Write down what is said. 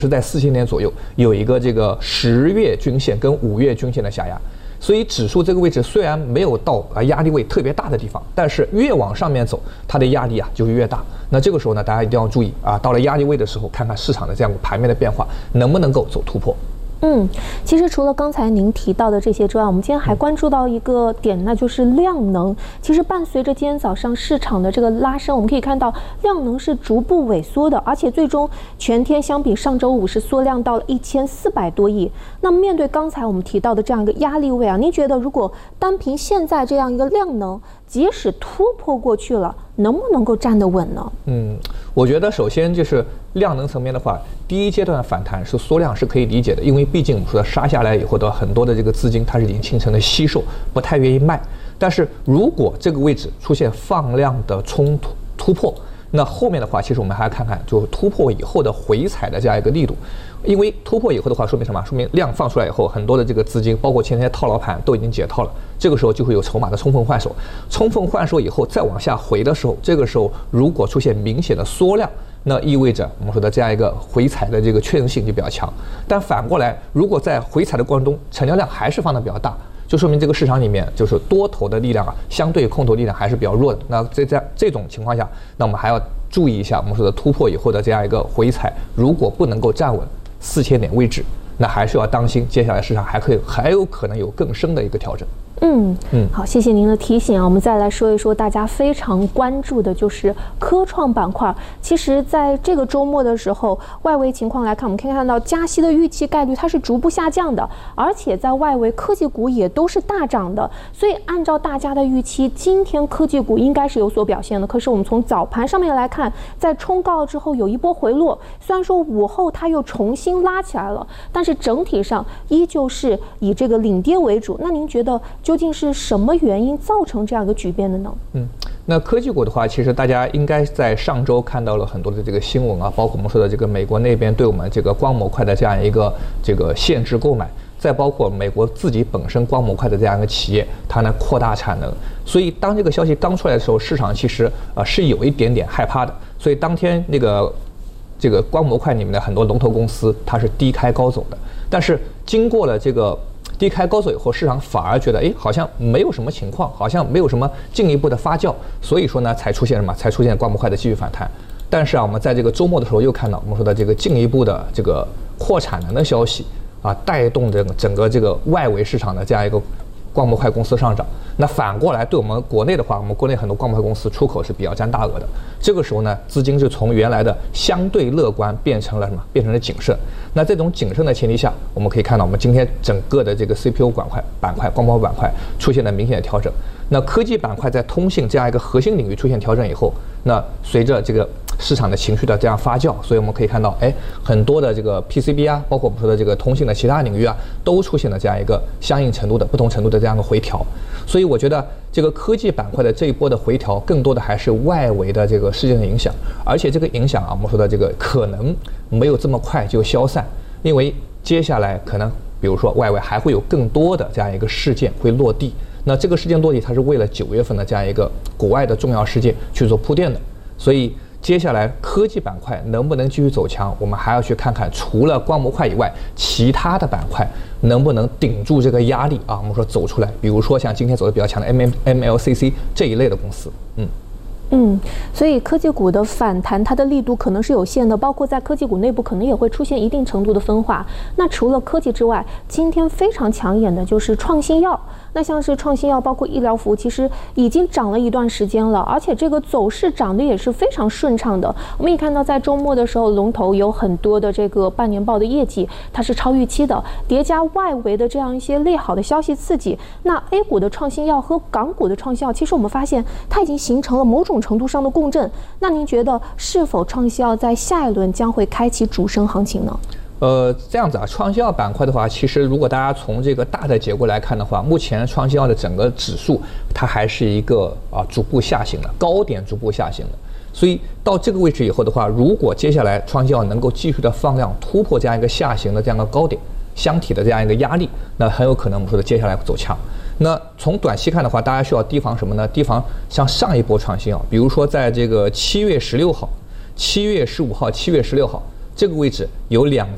是在4000点左右有一个这个10月均线跟5月均线的下压。所以指数这个位置虽然没有到压力位特别大的地方，但是越往上面走，它的压力啊就越大。那这个时候呢，大家一定要注意啊，到了压力位的时候，看看市场的这样盘面的变化能不能够走突破。 其实除了刚才您提到的这些之外，我们今天还关注到一个点，那就是量能。其实伴随着今天早上市场的这个拉升，我们可以看到量能是逐步萎缩的，而且最终全天相比上周五是缩量到了1400多亿。那面对刚才我们提到的这样一个压力位啊，您觉得如果单凭现在这样一个量能，即使突破过去了，能不能够站得稳呢？ 我觉得首先就是量能层面的话，第一阶段的反弹是缩量是可以理解的，因为毕竟我们说杀下来以后的很多的这个资金它是已经形成了吸售，不太愿意卖。但是如果这个位置出现放量的突破，那后面的话，其实我们还要看看就突破以后的回踩的这样一个力度。因为突破以后的话，说明什么？说明量放出来以后，很多的这个资金，包括前天套牢盘都已经解套了。这个时候就会有筹码的充分换手，充分换手以后再往下回的时候，这个时候如果出现明显的缩量，那意味着我们说的这样一个回踩的这个确认性就比较强。但反过来，如果在回踩的过程中，成交量还是放得比较大，就说明这个市场里面就是多头的力量啊，相对空头力量还是比较弱的。那在这种情况下，那我们还要注意一下我们说的突破以后的这样一个回踩，如果不能够站稳4000点位置，那还是要当心，接下来市场还有可能有更深的一个调整。 好，谢谢您的提醒啊。我们再来说一说大家非常关注的就是科创板块。其实在这个周末的时候，外围情况来看，我们可以看到加息的预期概率它是逐步下降的，而且在外围科技股也都是大涨的。所以按照大家的预期，今天科技股应该是有所表现的。可是我们从早盘上面来看，在冲高之后有一波回落，虽然说午后它又重新拉起来了，但是整体上依旧是以这个领跌为主。那您觉得究竟是什么原因造成这样一个局面的呢？ 那科技股的话，其实大家应该在上周看到了很多的这个新闻啊，包括我们说的这个美国那边对我们这个光模块的这样一个这个限制购买，再包括美国自己本身光模块的这样一个企业，它呢扩大产能。所以当这个消息刚出来的时候，市场其实是有一点点害怕的。所以当天这个光模块里面的很多龙头公司，它是低开高走的。但是经过了这个低开高走以后，市场反而觉得好像没有什么情况，好像没有什么进一步的发酵，所以说呢才出现什么？才出现光模块的继续反弹。但是我们在这个周末的时候又看到我们说的这个进一步的这个扩产能的消息啊，带动整个这个外围市场的这样一个光模块公司上涨。那反过来对我们国内的话，我们国内很多光模块公司出口是比较占大额的。这个时候呢，资金就从原来的相对乐观变成了什么？变成了谨慎。那这种谨慎的前提下，我们可以看到我们今天整个的这个 CPU 板块光模板块出现了明显的调整。那科技板块在通信这样一个核心领域出现调整以后，那随着这个市场的情绪的这样发酵，所以我们可以看到，很多的这个 PCB 啊，包括我们说的这个通信的其他领域啊，都出现了这样一个相应程度的不同程度的这样一个回调。所以我觉得这个科技板块的这一波的回调，更多的还是外围的这个事件的影响，而且这个影响啊，我们说的这个可能没有这么快就消散，因为接下来可能比如说外围还会有更多的这样一个事件会落地。那这个事件落地，它是为了9月份的这样一个国外的重要事件去做铺垫的，所以接下来科技板块能不能继续走强，我们还要去看看除了光模块以外，其他的板块能不能顶住这个压力啊？我们说走出来，比如说像今天走的比较强的 MLCC 这一类的公司， 所以科技股的反弹，它的力度可能是有限的，包括在科技股内部可能也会出现一定程度的分化。那除了科技之外，今天非常抢眼的就是创新药。那像是创新药，包括医疗服务，其实已经涨了一段时间了，而且这个走势涨得也是非常顺畅的。我们也看到，在周末的时候，龙头有很多的这个半年报的业绩，它是超预期的，叠加外围的这样一些利好的消息刺激，那 A 股的创新药和港股的创新药，其实我们发现它已经形成了某种程度上的共振。那您觉得是否创新药在下一轮将会开启主升行情呢？ 这样子啊，创新药板块的话，其实如果大家从这个大的结构来看的话，目前创新药的整个指数它还是一个逐步下行的，高点逐步下行的。所以到这个位置以后的话，如果接下来创新药能够继续的放量突破这样一个下行的这样一个高点，箱体的这样一个压力，那很有可能我们说的接下来走强。那从短期看的话，大家需要提防什么呢？提防像上一波创新药，比如说在这个7月16号、7月15号、7月16号这个位置有2